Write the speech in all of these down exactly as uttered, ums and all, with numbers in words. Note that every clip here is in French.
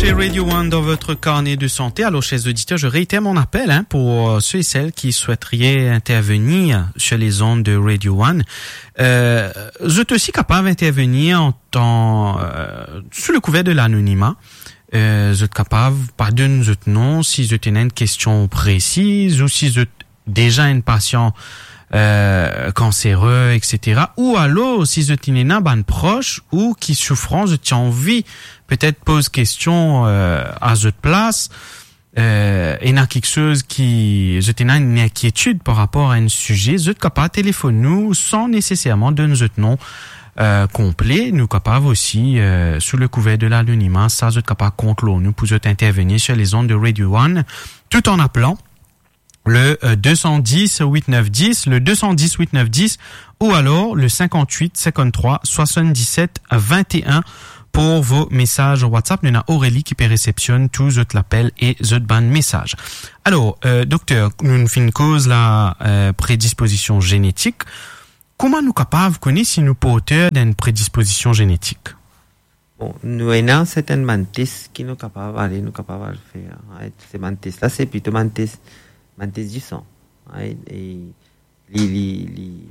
chez Radio One dans votre carnet de santé. Alors, chers auditeurs, je réitère mon appel hein, pour ceux et celles qui souhaiteraient intervenir sur les ondes de Radio One. Euh, vous êtes aussi capable d'intervenir en temps, euh, sous le couvert de l'anonymat. Euh, vous êtes capable, pas de nous autres noms, si vous avez une question précise ou si vous êtes déjà un patient Euh, cancéreux, et cetera. Ou alors, si vous êtes un ban proche ou qui souffrant, vous avez envie, peut-être pose question euh, à votre place, euh, et n'a quelque chose qui, vous avez une inquiétude par rapport à un sujet, vous êtes capable de téléphoner nous sans nécessairement donner notre nom euh, complet. Nous capables aussi, euh, sous le couvert de l'anonymat, ça, vous êtes capable contre l'eau. Nous pouvons intervenir sur les ondes de Radio One tout en appelant le deux cent dix huit neuf dix, le deux cent dix huit neuf dix ou alors le cinquante-huit cinquante-trois soixante-dix-sept vingt et un pour vos messages WhatsApp. Nous avons Aurélie qui peut réceptionner tous autres l'appel et autres ban messages. Alors, euh, docteur, nous nous faisons une cause la euh, prédisposition génétique. Comment nous capables de connaître si nous porteurs d'une prédisposition génétique? Bon, nous avons certaines mantis qui nous capables d'aller, nous capables de faire. Ces mantis là, c'est plutôt mantis mantis du sang. Et li li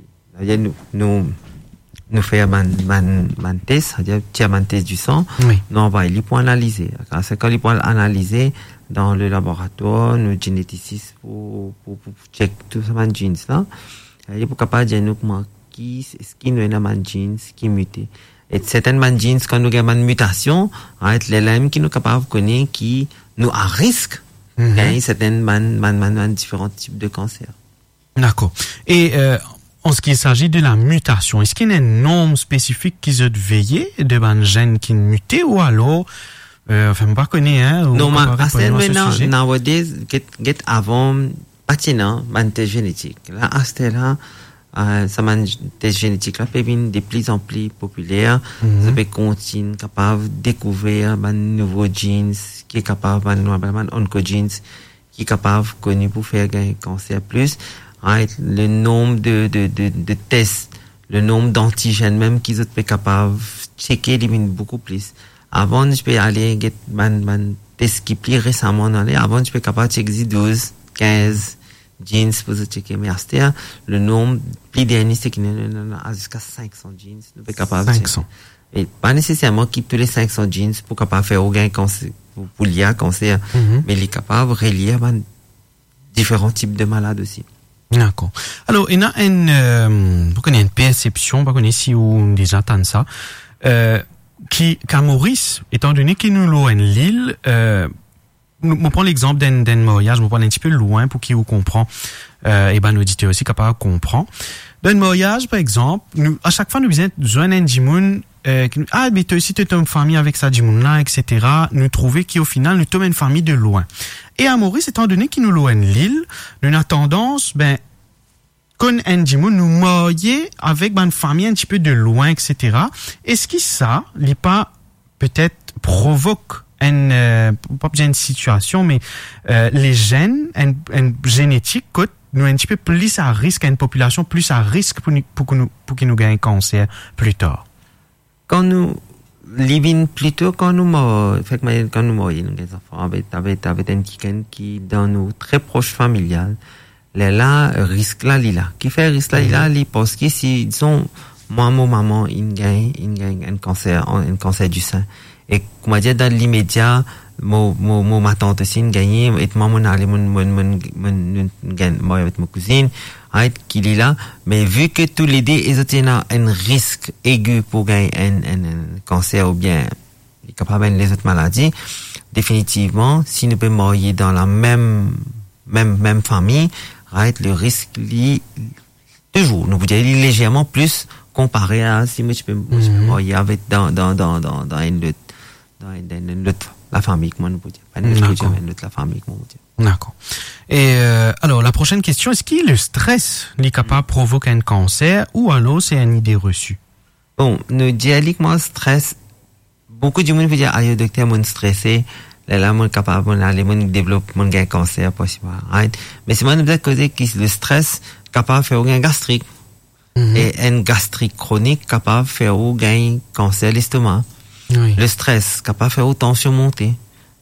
li nous nous nous faire man man mantis, c'est-à-dire tiers mantis du sang. Oui. Nous on va les pour analyser. C'est quand les pour analyser dans le laboratoire, nous généticistes pour pour pour check tout ça man genes là. Et pour capable dire nous comment qui est-ce qui nous a man genes qui muté. Et certaines man genes quand nous avons une mutation, être les mêmes qui nous capable connaître qui nous à risque. Mm-hmm. Il y a certaines man, man, man, man, différents types de cancers. D'accord. Et euh, en ce qui s'agit de la mutation, est-ce qu'il y a un nombre spécifique qui se veiller de ban gène qui muté ou alors, euh, enfin, je ne connais pas, hein? Non, mais à ce moment-là, nowadays, get, get avant, patinant, man test génétique. Là, à ce là, euh, ça man test génétique là, peut venir de plus en plus populaire. Mm-hmm. Ça peut continuer, capable de découvrir man nouveaux genes, qui est capable, man oncogenes, qui est capable, connu pour faire un cancer plus. Right? Le nombre de, de, de, de tests, le nombre d'antigènes même qu'ils sont capables de checker, élimine beaucoup plus. Avant, je peux aller, get, man, man, test qui plus récemment dans les, avant, je peux capable de checker douze, quinze, genes pour se checker. Mais à ce temps, le nombre, plus dernier, c'est qu'il y a jusqu'à cinq cents genes, nous sommes capables de checker. cinq cents. Et pas nécessairement qu'il tous les cinq cents genes pour capable faire aucun cancer, pour, pour l'I A cancer, mm-hmm. mais il est capable de relier ben, différents types de malades aussi. D'accord. Alors, il y a une, euh, vous connaissez une perception, vous connaissez si vous déjà entendez ça, euh, qui, qu'à Maurice, étant donné qu'il nous loue l'île, euh, nous, on prend l'exemple d'un, d'un mariage, on prend un petit peu loin pour qu'il vous comprend, euh, et ben, l'auditeur aussi capable de comprendre. D'un mariage, par exemple, nous, à chaque fois, nous disons, besoin d'un dimoun, euh, ah, mais toi aussi, tu es une famille avec ça, dimoun-là, et cetera. Nous trouver qu'au final, nous sommes une famille de loin. Et à Maurice, étant donné qu'il nous loue l'île, nous avons tendance, ben, qu'on un dimoun nous marier avec, ben, une famille un petit peu de loin, et cetera. Est-ce que ça, n'est pas, peut-être, provoque une, euh, pas une situation, mais, euh, les gènes, une, une génétique, côté, nous un petit peu plus à risque, à une population plus à risque pour, pour que nous, pour qu'ils nous gagnent un cancer plus tard. Quand nous, living plutôt quand nous morts, fait que quand nous morts, nous des enfants avec, avec, avec un quelqu'un qui, dans nos très proches familiales, là, là, risque là, là, qui fait risque là, là, là, parce que si, disons, moi, mon maman, il gagne, il gagne un cancer, un cancer du sein. Et, comment dire, dans l'immédiat, mon mon mon ma tante aussi gagné et maman allait mon mon mon mon gagne moi avec ma cousine right qu'il est là mais vu que tous les deux ils ont un risque aigu pour gagner un, un, un cancer ou bien capable les autres maladies définitivement si nous pouvons mourir dans la même même même famille right le risque li toujours nous vous dire légèrement plus comparé à si moi je peux mm-hmm. mourir avec dans dans dans dans dans une lutte dans une lutte la famille, comment nous pouvons dire. Pas la famille, comment nous dire. D'accord. Et, euh, alors, la prochaine question, est-ce que le stress est capable de provoquer un cancer ou alors c'est une idée reçue? Bon, nous disons stress, beaucoup de monde peut dire, ah, docteur, mon stressé, là, là, mon capable, mon aller, mon développe, mon gain cancer, possible, right? Mais c'est moi, nous avons causé que le stress, capable de faire un gastrique. Mm-hmm. Et un gastrique chronique, capable de faire un gain cancer l'estomac. Oui. Le stress, capable de faire une tension montée.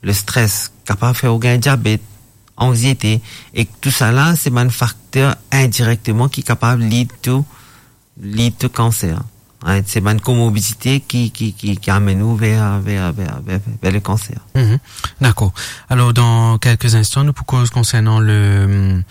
le stress, capable de faire aucun diabète, anxiété, et tout ça là, c'est un facteur indirectement qui est capable de lead to, lead to cancer. Hein, c'est une comorbidité qui, qui, qui, qui amène nous vers, vers, vers, vers, vers le cancer. Mm-hmm. D'accord. Alors, dans quelques instants, nous pourrons concernant le,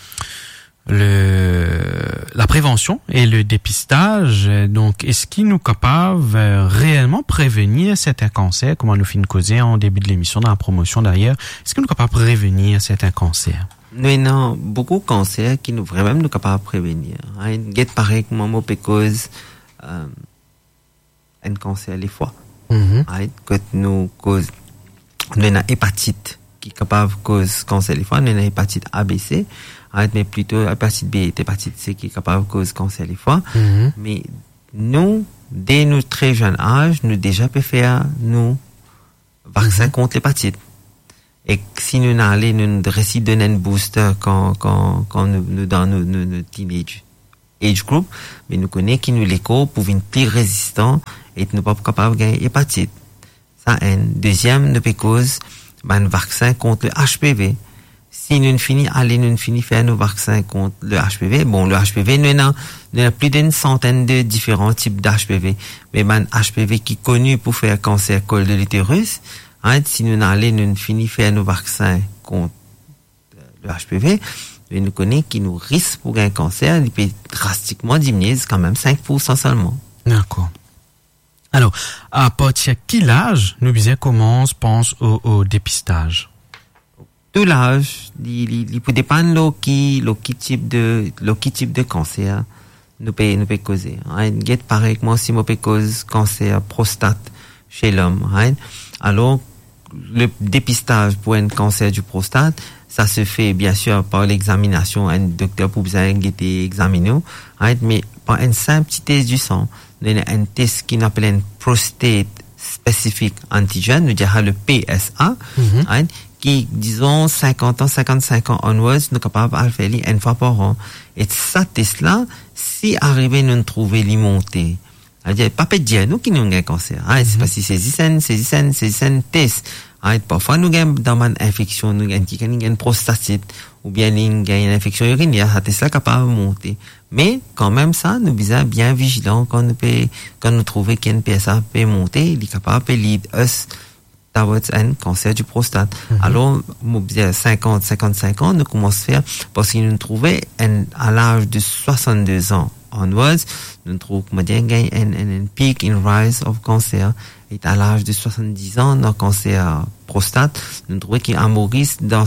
le, la prévention et le dépistage. Donc, est-ce qu'il nous capable de réellement prévenir certains cancers, comme on nous fait une causer en début de l'émission, dans la promotion d'ailleurs? Est-ce qu'il nous capable de prévenir certains cancers? Nous avons beaucoup de cancers qui nous vraiment nous capables de prévenir. Hein, get pareil que moi, moi, cause, euh, un cancer les foies. Mm-hmm. Right? Quand nous cause, nous avons une hépatite qui est capable de cause cancer les foies, nous avons une hépatite A B C, right? Mais plutôt hépatite B et hépatite C qui est capable de cause cancer les foies. Mm-hmm. Mais nous, dès notre très jeune âge, nous déjà peut faire nous vaccin mm-hmm. contre l'hépatite. Et si nous n'allons, nous réciter donner un booster quand, quand, quand nous, nous dans nos, nos, nos teenage age group, mais nous connaissons qui nous l'écho pour une plus résistant et nous pas capable de gagner hépatite. Ça, un. Deuxième, nous peut cause, un vaccin contre le H P V. Si nous finissons, allez, nous finissons faire nos vaccins contre le H P V. Bon, le H P V, nous avons, nous avons plus d'une centaine de différents types d'H P V. Mais un H P V qui est connu pour faire cancer col de l'utérus, hein, si nous allons, nous finissons faire nos vaccins contre le H P V, mais nous connaissons qui nous risque pour un cancer, il peut drastiquement diminuer, c'est quand même cinq pour cent seulement. D'accord. Alors, à partir de quel âge nous bien commence, pense au, au dépistage? Tout l'âge, il, il, il peut dépendre de qui, le qui type de, le qui type de cancer nous peut, nous peut causer. Hein. Get pareil que moi, si moi peut cause cancer prostate chez l'homme, hein. Alors, le dépistage pour un cancer du prostate, ça se fait bien sûr par l'examination, un docteur pour bien examiner, right? Mais par un simple petit test du sang, un test qu'on appelle un prostate specific antigen, nous dirait le P S A, mm-hmm. right? Qui, disons, cinquante ans, cinquante-cinq ans onwards, nous sommes capables de le faire une fois par an. Et ça test-là, si arrivé nous trouver les montées, c'est-à-dire, pas peut dire nous qui nous avons un cancer, hein? Mm-hmm. C'est parce que c'est zissène, c'est zissène, c'est zissène test. Hein, parfois, nous avons dans une infection, nous avons une prostatite, ou bien nous avons une infection urinaire, ça test là capable de monter. Mais, quand même, ça, nous sommes bien vigilants quand nous peut, quand nous trouvons qu'un P S A peut monter, il est capable de lead us towards un cancer du prostate. Mm-hmm. Alors, nous disons cinquante, cinquante-cinq ans, nous commençons à faire, parce que nous trouvons à l'âge de soixante-deux ans onwards, nous trouvons qu'on a un, un, un peak in rise of cancer. Et à l'âge de soixante-dix ans, dans le cancer prostate, nous trouvons qu'il y a un Maurice dans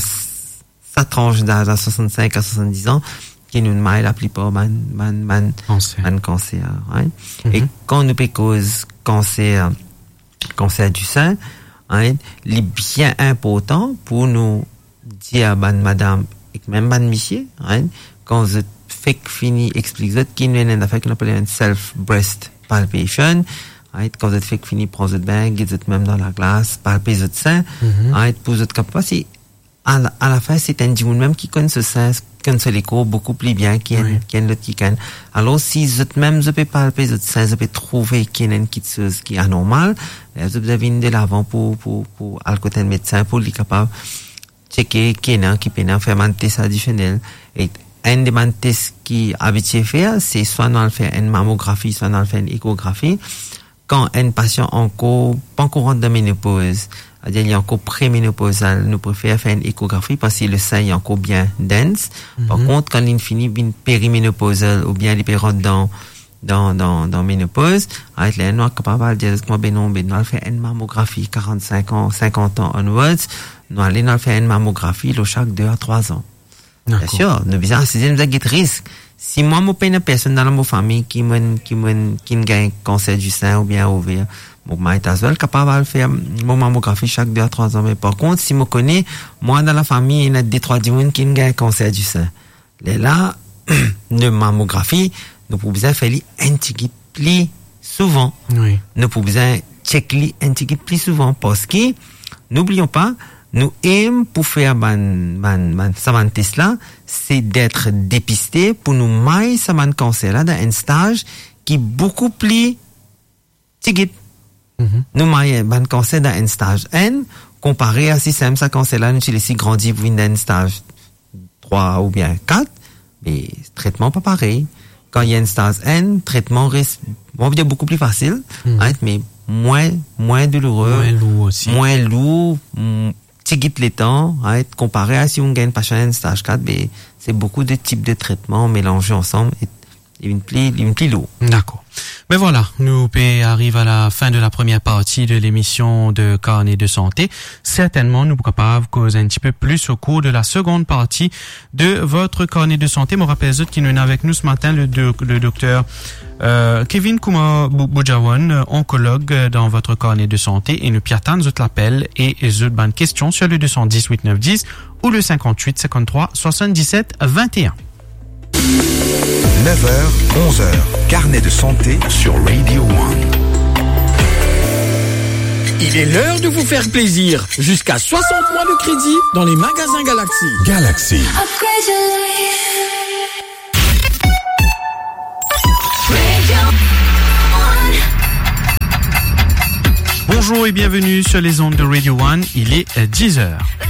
sa tranche d'âge à soixante-cinq à soixante-dix ans, qui nous maille la plupart man, man, man, man cancer. Right? Mm-hmm. Et quand nous peut cause cancer, cancer du sein, right, il est bien important pour nous dire à madame, et même à monsieur, right, quand vous faites fini, explique qu'il y a une affaire qu'on appelle une self-breast palpation, right, quand vous êtes fait fini, prenez votre bain, vous êtes même dans la glace, palpez votre sein, mm-hmm. right, pour votre capacité. À la, à la fin, c'est un dimanche même qui connaît ce sein, connaît ce l'écho beaucoup plus bien qu'il y a, oui. qu'il y a l'autre qui connaît. Alors, si vous êtes même, vous pouvez palper votre sein, vous pouvez trouver qu'il y a une petite chose qui est anormale, vous avez une de l'avant pour, pour, pour, à côté de médecin, pour lui capable de checker qu'il y a un qui peut faire un test additionnel. Et un des tests qui est habitué à faire, c'est soit on fait une mammographie, soit on fait une échographie. Quand un patient encore, pas encore rentre dans la ménopause, c'est-à-dire il est encore préménopausal, nous préférons faire une échographie parce que le sein est encore bien dense. Mm-hmm. Par contre, quand il finit une périménopausale ou bien il rentre dans, dans, dans, dans ménopause, avec les noirs capables de dire, moi, ben non, ben, nous allons faire une mammographie quarante-cinq ans, cinquante ans onwards, nous allons faire une mammographie, le chaque deux à trois ans. D'accord. Bien sûr, nous visons à se dire, nous avons des risques. Si moi, je suis une personne dans ma famille qui m'a, qui m'a, qui a un cancer du sein ou bien ouvert, bon, moi, je suis capable de faire mon mammographie chaque deux à trois ans. Mais par contre, si je connais, moi, dans la famille, il y a des trois personnes qui ont un cancer du sein. Et là, de mammographie, nous pouvons faire un petit peu plus souvent. Oui. Nous pouvons checker un petit peu plus souvent parce que, n'oublions pas, nous aimons pour faire ban, ban, ban, ce test là, c'est d'être dépisté pour nous mailler ce cancer là dans un stage qui est beaucoup plus petit. Mm-hmm. Nous mailler ban cancer dans un stage N, comparé à système, ça, quand c'est là, nous, les si grandi, vous venez d'un stage trois ou bien quatre, mais traitement pas pareil. Quand il y a un stage N, traitement reste, on va dire beaucoup plus facile, mm. hein, mais moins, moins douloureux. Moins lourd aussi. Moins lourd, tu guides les temps, hein, comparé à si on gagne pas un stage quatre, mais c'est beaucoup de types de traitements mélangés ensemble et une pli, une pli lourd. D'accord. Mais voilà, nous arrivons à la fin de la première partie de l'émission de Carnet de santé. Certainement, nous pourrons pas vous causer un petit peu plus au cours de la seconde partie de votre Carnet de santé. Je me rappelle qui nous est avec nous ce matin, le, le docteur euh, Kevin Kumar Boudjawan, oncologue dans votre Carnet de santé. Et nous piatans, je l'appelle et je bonne question sur le deux cent dix, huit neuf dix ou le cinquante-huit, cinquante-trois, soixante-dix-sept, vingt et un. neuf heures, onze heures, Carnet de santé sur Radio One. Il est l'heure de vous faire plaisir. Jusqu'à soixante mois de crédit dans les magasins Galaxy. Galaxy. Bonjour et bienvenue sur les ondes de Radio One. Il est dix heures.